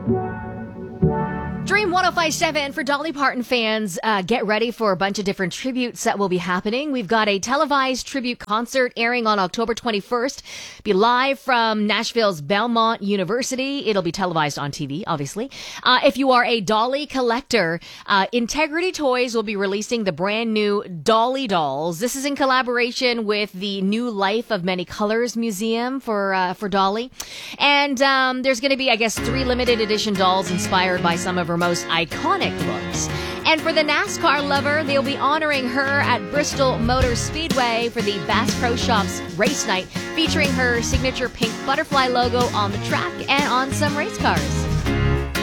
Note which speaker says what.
Speaker 1: Dream 1057 for Dolly Parton fans. Get ready for a bunch of different tributes that will be happening. We've got a televised tribute concert airing on October 21st. Be live from Nashville's Belmont University. It'll be televised on TV, obviously. If you are a Dolly collector, Integrity Toys will be releasing the brand new Dolly dolls. This is in collaboration with the New Life of Many Colors Museum for Dolly. And there's going to be, I guess, 3 limited edition dolls inspired by some of her most iconic looks. And for the NASCAR lover, they'll be honoring her at Bristol Motor Speedway for the Bass Pro Shops race night, featuring her signature pink butterfly logo on the track and on some race cars.